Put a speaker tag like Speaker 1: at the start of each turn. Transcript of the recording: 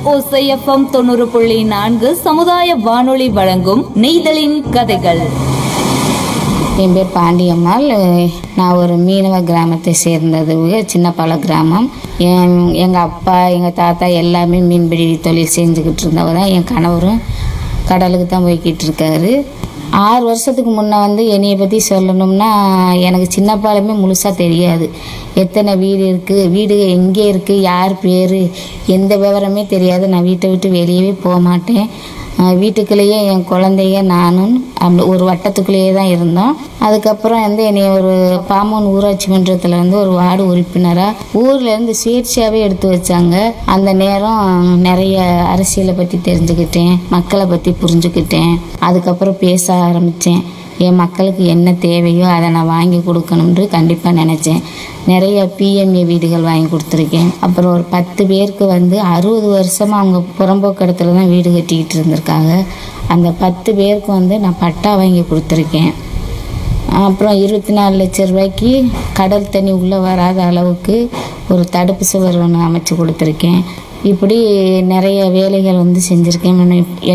Speaker 1: ஓசைஎஃப்எம் 90.4 சமுதாய வானொலி வழங்கும் நெய்தலின் கதைகள்.
Speaker 2: என் பேர் பாண்டியம்மாள். நான் ஒரு மீனவ கிராமத்தை சேர்ந்தது, சின்னப்பால கிராமம். எங்கள் அப்பா எங்கள் தாத்தா எல்லாமே மீன்பிடி தொழில் செஞ்சுக்கிட்டு இருந்தவர் தான். என் கணவரும் கடலுக்கு தான் போய்கிட்டு இருக்காரு. 6 வருஷத்துக்கு முன்னே என்னையை பற்றி சொல்லணும்னா, எனக்கு சின்னப்பாலுமே முழுசாக தெரியாது. எத்தனை வீடு இருக்குது, வீடு எங்கே இருக்குது, யார் பேர், எந்த விவரமே தெரியாது. நான் வீட்டை விட்டு வெளியவே போக மாட்டேன். வீட்டுக்குள்ளேயே என் குழந்தைய நானும் ஒரு வட்டத்துக்குள்ளேயே தான் இருந்தோம். அதுக்கப்புறம் என்னை ஒரு பாம்பன் ஊராட்சி மன்றத்தில் ஒரு வார்டு உறுப்பினராக ஊர்லேருந்து சுயேட்சையாகவே எடுத்து வச்சாங்க. அந்த நேரம் நிறைய அரசியலை பற்றி தெரிஞ்சுக்கிட்டேன், மக்களை பற்றி புரிஞ்சுக்கிட்டேன். அதுக்கப்புறம் பேச ஆரம்பித்தேன். என் மக்களுக்கு என்ன தேவையோ அதை நான் வாங்கி கொடுக்கணும்னு கண்டிப்பாக நினச்சேன். நிறைய பிஎம்ஏ வீடுகள் வாங்கி கொடுத்துருக்கேன். அப்புறம் ஒரு 10 பேருக்கு 60 வருஷமாக அவங்க புறம்போக்கு இடத்துல தான் வீடு கட்டிக்கிட்டு இருந்திருக்காங்க. அந்த 10 பேருக்கு நான் பட்டா வாங்கி கொடுத்துருக்கேன். அப்புறம் 24 லட்சம் ரூபாய்க்கு கடல் தண்ணி உள்ளே வராத அளவுக்கு ஒரு தடுப்பு சுவர் ஒன்று அமைச்சு கொடுத்துருக்கேன். இப்படி நிறைய வேலைகள் செஞ்சுருக்கேன்.